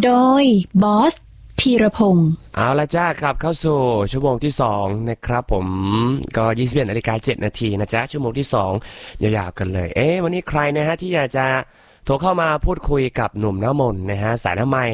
โดยบอสธีรพงศ์เอาละจ้าครับเข้าสู่ชั่วโมงที่2นะครับผมก็ 21:07 นาทีนะจ๊ะชั่วโมงที่2ยาวๆกันเลยวันนี้ใครนะฮะที่อยากจะโทรเข้ามาพูดคุยกับหนุ่มน้ำมนต์นะฮะสายหน้าไมค์